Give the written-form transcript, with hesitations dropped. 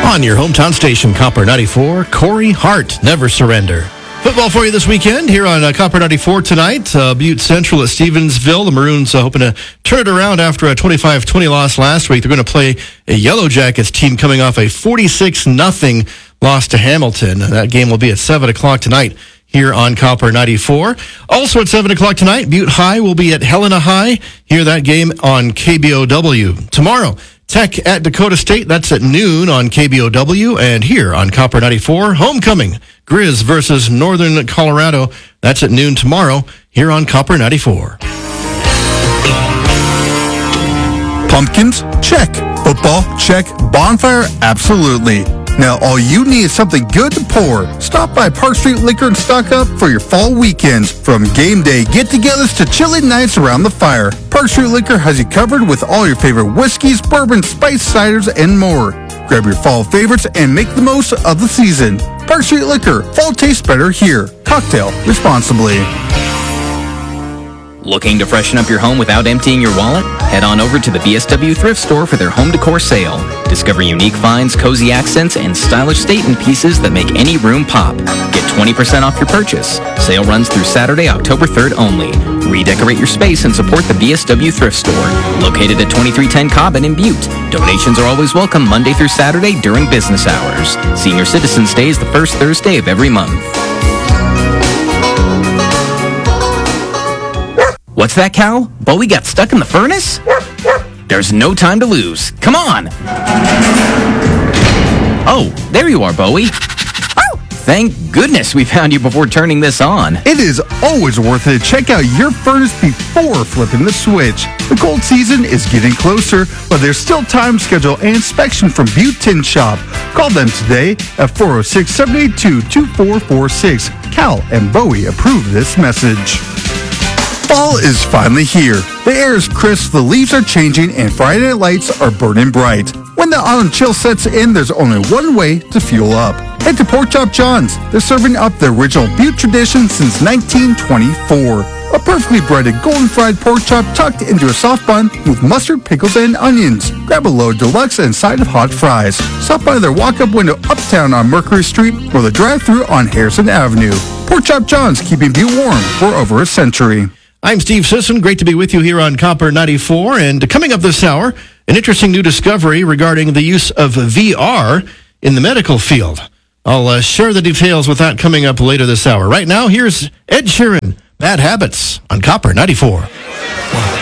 On your hometown station, Copper 94, Corey Hart, Never Surrender. Football for you this weekend here on Copper 94 tonight. Butte Central at Stevensville. The Maroons hoping to turn it around after a 25-20 loss last week. They're going to play a Yellow Jackets team coming off a 46-0 loss to Hamilton. That game will be at 7 o'clock tonight here on Copper 94. Also at 7 o'clock tonight, Butte High will be at Helena High. Hear that game on KBOW. Tomorrow, Tech at Dakota State. That's at noon on KBOW. And here on Copper 94, Homecoming, Grizz versus Northern Colorado. That's at noon tomorrow here on Copper 94. Pumpkins? Check. Football? Check. Bonfire? Absolutely. Now all you need is something good to pour. Stop by Park Street Liquor and stock up for your fall weekends. From game day get-togethers to chilly nights around the fire, Park Street Liquor has you covered with all your favorite whiskeys, bourbon, spice ciders, and more. Grab your fall favorites and make the most of the season. Park Street Liquor. Fall tastes better here. Cocktail responsibly. Looking to freshen up your home without emptying your wallet? Head on over to the BSW Thrift Store for their home decor sale. Discover unique finds, cozy accents, and stylish statement pieces that make any room pop. Get 20% off your purchase. Sale runs through Saturday, October 3rd only. Redecorate your space and support the BSW Thrift Store, located at 2310 Cobbin in Butte. Donations are always welcome Monday through Saturday during business hours. Senior Citizens Day is the first Thursday of every month. What's that, Cal? Bowie got stuck in the furnace? There's no time to lose. Come on! Oh, there you are, Bowie. Thank goodness we found you before turning this on. It is always worth it to check out your furnace before flipping the switch. The cold season is getting closer, but there's still time to schedule an inspection from Butte Tin Shop. Call them today at 406-782-2446. Cal and Bowie approve this message. Fall is finally here. The air is crisp, the leaves are changing, and Friday night lights are burning bright. When the autumn chill sets in, there's only one way to fuel up. Head to Pork Chop John's. They're serving up the original Butte tradition since 1924. A perfectly breaded golden fried pork chop tucked into a soft bun with mustard, pickles, and onions. Grab a load deluxe and side of hot fries. Stop by their walk-up window uptown on Mercury Street or the drive-thru on Harrison Avenue. Pork Chop John's, keeping Butte warm for over a century. I'm Steve Sisson. Great to be with you here on Copper 94. And coming up this hour, an interesting new discovery regarding the use of VR in the medical field. I'll share the details with that coming up later this hour. Right now, here's Ed Sheeran, Bad Habits on Copper 94.